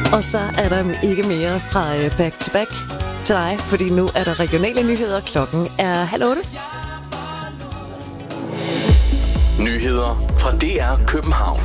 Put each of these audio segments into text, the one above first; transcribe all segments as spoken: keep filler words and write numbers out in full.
Og så er der ikke mere fra Back to Back til dig, fordi nu er der regionale nyheder. Klokken er halv otte. Nyheder fra D R København.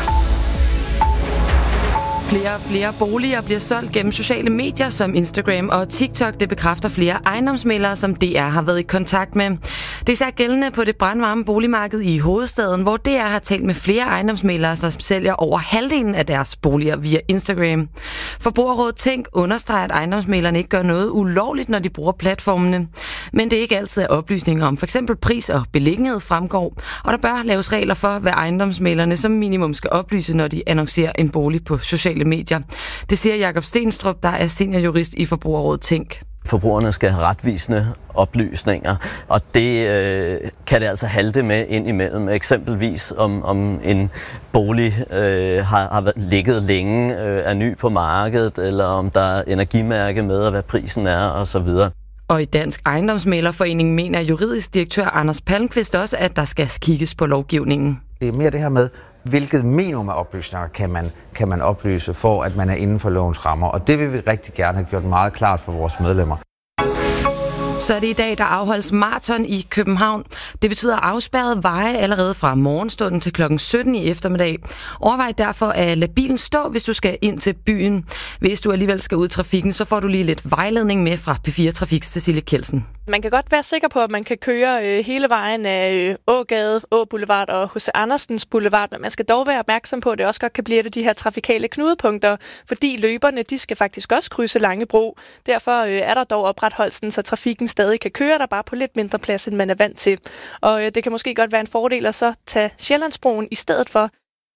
Flere og flere boliger bliver solgt gennem sociale medier som Instagram og TikTok. Det bekræfter flere ejendomsmæglere, som D R har været i kontakt med. Det er især gældende på det brandvarme boligmarked i hovedstaden, hvor D R har talt med flere ejendomsmæglere, som sælger over halvdelen af deres boliger via Instagram. Forbrugerrådet Tænk understreger, at ejendomsmæglerne ikke gør noget ulovligt, når de bruger platformene. Men det er ikke altid, at oplysninger om f.eks. pris og beliggenhed fremgår, og der bør laves regler for, hvad ejendomsmæglerne som minimum skal oplyse, når de annoncerer en bolig på sociale medier. Det siger Jakob Stenstrup, der er seniorjurist i Forbrugerrådet Tænk. Forbrugerne skal have retvisende oplysninger, og det øh, kan det altså halte med ind imellem. Eksempelvis om, om en bolig øh, har, har ligget længe, øh, er ny på markedet, eller om der er energimærke med, og hvad prisen er osv. Og i Dansk Ejendomsmæglerforening mener juridisk direktør Anders Palmqvist også, at der skal kigges på lovgivningen. Det er mere det her med, hvilket minimum af oplysninger kan man, kan man oplyse for, at man er inden for lovens rammer. Og det vil vi rigtig gerne have gjort meget klart for vores medlemmer. Så er det i dag, der afholdes maraton i København. Det betyder afspærrede veje allerede fra morgenstunden til klokken sytten i eftermiddag. Overvej derfor at lade bilen stå, hvis du skal ind til byen. Hvis du alligevel skal ud i trafikken, så får du lige lidt vejledning med fra P fire Trafiks Cecilie Kjeldsen. Man kan godt være sikker på, at man kan køre øh, hele vejen af øh, Ågade, Å Boulevard og H C Andersens Boulevard, men man skal dog være opmærksom på, at det også godt kan blive et af de her trafikale knudepunkter, fordi løberne de skal faktisk også krydse Langebro. Derfor øh, er der dog opretholdelsen, så trafikken stadig kan køre der bare på lidt mindre plads, end man er vant til. Og øh, det kan måske godt være en fordel at så tage Sjællandsbroen i stedet for.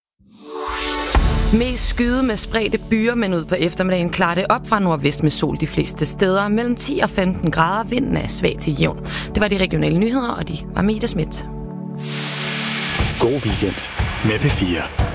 Mest skyde med spredte byer, men ud på eftermiddagen klarer det op fra nordvest med sol de fleste steder. Mellem ti og femten grader, vinden er svag til jævn. Det var de regionale nyheder, og de var Mette Schmidt. God weekend med P fire.